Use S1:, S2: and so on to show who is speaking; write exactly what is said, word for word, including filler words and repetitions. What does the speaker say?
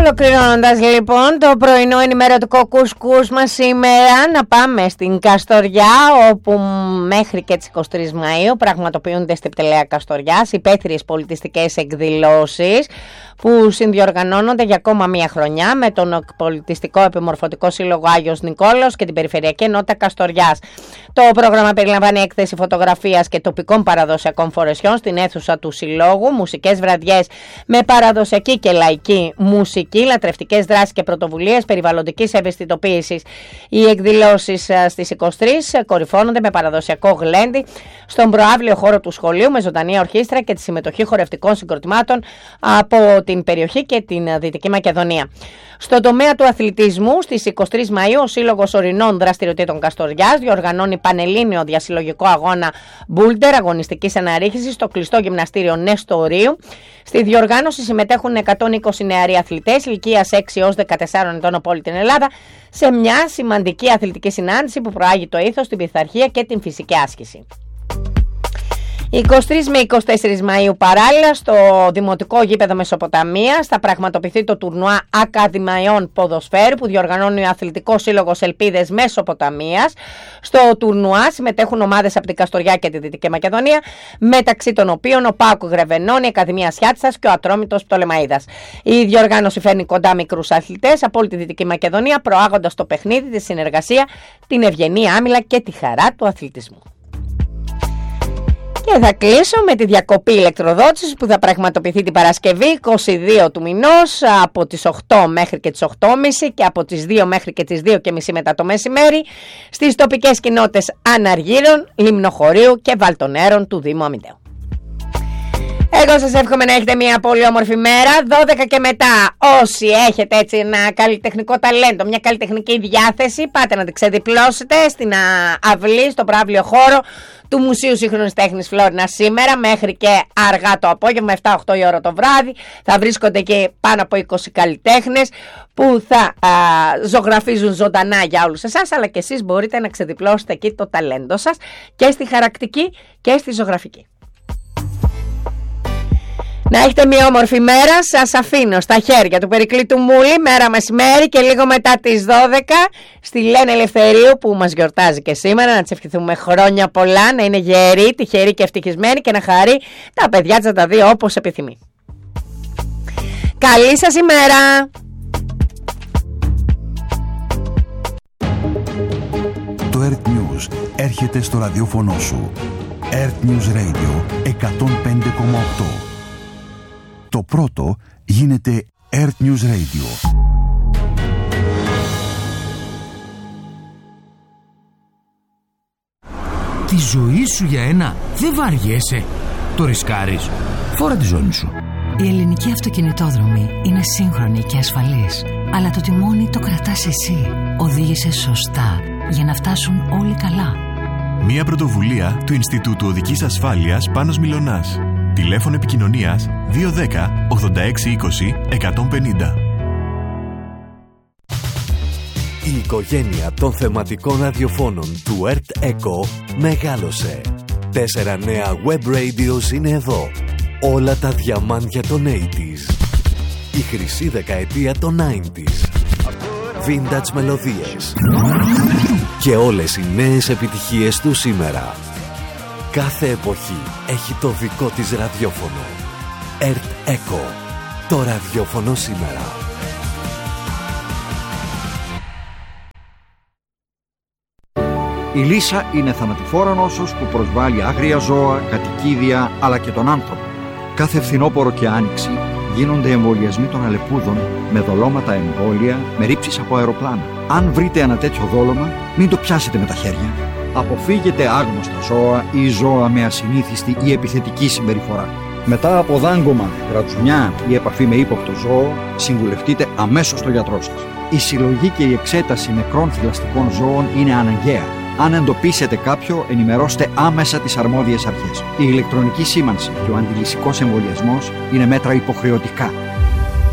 S1: Ολοκληρώνοντας λοιπόν το πρωινό ενημερωτικό κουσκούς μας σήμερα, να πάμε στην Καστοριά, όπου μέχρι και τις είκοσι τρεις Μαΐου πραγματοποιούνται στη Πτελαία Καστοριάς υπαίθριες πολιτιστικές εκδηλώσεις που συνδιοργανώνονται για ακόμα μία χρονιά με τον Πολιτιστικό Επιμορφωτικό Σύλλογο Άγιος Νικόλαος και την Περιφερειακή Ενότητα Καστοριάς. Το πρόγραμμα περιλαμβάνει έκθεση φωτογραφίας και τοπικών παραδοσιακών φορεσιών στην αίθουσα του Συλλόγου, μουσικές βραδιές με παραδοσιακή και λαϊκή μουσική, λατρευτικές δράσεις και πρωτοβουλίες περιβαλλοντικής ευαισθητοποίησης. Οι εκδηλώσεις στις είκοσι τρεις κορυφώνονται με παραδοσιακό γλέντι στον προαύλιο χώρο του σχολείου, με ζωντανή ορχήστρα και τη συμμετοχή χορευτικών συγκροτημάτων από την περιοχή και την Δυτική Μακεδονία. Στον τομέα του αθλητισμού, στις είκοσι τρεις Μαΐου, ο Σύλλογος Ορεινών Δραστηριοτήτων Καστοριάς διοργανώνει πανελλήνιο διασυλλογικό αγώνα μπούλτερ αγωνιστικής αναρρίχησης στο κλειστό γυμναστήριο Νεστορίου. Στη διοργάνωση συμμετέχουν εκατόν είκοσι νεαροί αθλητές ηλικίας έξι έως δεκατεσσάρων ετών από όλη την Ελλάδα, σε μια σημαντική αθλητική συνάντηση που προάγει το ήθος, την πειθαρχία και την φυσική άσκηση. είκοσι τρεις με είκοσι τέσσερις Μαΐου παράλληλα στο Δημοτικό Γήπεδο Μεσοποταμίας θα πραγματοποιηθεί το τουρνουά Ακαδημαϊών Ποδοσφαίρου που διοργανώνει ο Αθλητικός Σύλλογος Ελπίδες Μεσοποταμίας. Στο τουρνουά συμμετέχουν ομάδες από την Καστοριά και τη Δυτική Μακεδονία, μεταξύ των οποίων ο ΠΑΟΚ Γρεβενών, η Ακαδημία Σιάτσας και ο Ατρόμητος Πτολεμαΐδας. Η διοργάνωση φέρνει κοντά μικρούς αθλητές από όλη τη Δυτική Μακεδονία, προάγοντας το παιχνίδι, τη συνεργασία, την ευγενή άμυλα και τη χαρά του αθλητισμού. Και θα κλείσω με τη διακοπή ηλεκτροδότησης που θα πραγματοποιηθεί την Παρασκευή είκοσι δύο του μηνός από τις οκτώ μέχρι και τις οκτώ και μισή και από τις δύο μέχρι και τις δύο και μισή μετά το μεσημέρι στις τοπικές κοινότητες Αναργύρων, Λιμνοχωρίου και Βαλτονέρων του Δήμου Αμυντέου. Εγώ σας εύχομαι να έχετε μια πολύ όμορφη μέρα. δώδεκα και μετά, όσοι έχετε έτσι ένα καλλιτεχνικό ταλέντο, μια καλλιτεχνική διάθεση, πάτε να την ξεδιπλώσετε στην αυλή, στο προαύλιο χώρο του Μουσείου Σύγχρονης Τέχνης Φλόρινα σήμερα μέχρι και αργά το απόγευμα, επτά με οκτώ η ώρα το βράδυ. Θα βρίσκονται και πάνω από είκοσι καλλιτέχνες που θα α, ζωγραφίζουν ζωντανά για όλους εσάς, αλλά και εσείς μπορείτε να ξεδιπλώσετε εκεί το ταλέντο σας και στη χαρακτική και στη ζωγραφική. Να έχετε μια όμορφη μέρα. Σας αφήνω στα χέρια του Περικλή του Μούλη μέρα μεσημέρι και λίγο μετά τις δώδεκα στη Λένε Ελευθερίου που μας γιορτάζει και σήμερα. Να της ευχηθούμε χρόνια πολλά, να είναι γερή, τυχερή και ευτυχισμένη και να χαρεί τα παιδιά της να τα δει όπως επιθυμεί. Καλή σας ημέρα!
S2: Το Earth News έρχεται στο ραδιόφωνο σου. Earth News Radio εκατόν πέντε κόμμα οκτώ. Το πρώτο γίνεται Earth News Radio.
S3: Τη ζωή σου για ένα δεν βαριέσαι. Το ρισκάρεις. Φόρα τη ζώνη σου.
S4: Η ελληνική αυτοκινητόδρομη είναι σύγχρονη και ασφαλής, αλλά το τιμόνι το κρατάς εσύ. Οδήγησε σωστά για να φτάσουν όλοι καλά.
S5: Μια πρωτοβουλία του Ινστιτούτου Οδικής Ασφάλειας Πάνος Μιλωνάς. Τηλέφωνο επικοινωνίας δύο ένα μηδέν ογδόντα έξι είκοσι εκατόν πενήντα.
S6: Η οικογένεια των θεματικών ραδιοφώνων του Earth Echo μεγάλωσε. Τέσσερα νέα web radios είναι εδώ. Όλα τα διαμάντια των ογδόντα. Η χρυσή δεκαετία των ενενήντα. Vintage μελωδίες. Και όλες οι νέες επιτυχίες του σήμερα. Κάθε εποχή έχει το δικό της ραδιόφωνο. Earth Echo. Το ραδιόφωνο σήμερα.
S7: Η λύσα είναι θανατηφόρα νόσος που προσβάλλει άγρια ζώα, κατοικίδια αλλά και τον άνθρωπο. Κάθε φθινόπωρο και άνοιξη γίνονται εμβολιασμοί των αλεπούδων με δολώματα εμβόλια, με ρήψεις από αεροπλάνα. Αν βρείτε ένα τέτοιο δόλωμα, μην το πιάσετε με τα χέρια. Αποφύγετε άγνωστα ζώα ή ζώα με ασυνήθιστη ή επιθετική συμπεριφορά. Μετά από δάγκωμα, γρατζουνιά ή επαφή με ύποπτο ζώο, συμβουλευτείτε αμέσως τον γιατρό σας. Η συλλογή και η εξέταση νεκρών θηλαστικών ζώων είναι αναγκαία. Αν εντοπίσετε κάποιο, ενημερώστε άμεσα τις αρμόδιες αρχές. Η ηλεκτρονική σήμανση και ο αντιλυσικός εμβολιασμός είναι μέτρα υποχρεωτικά.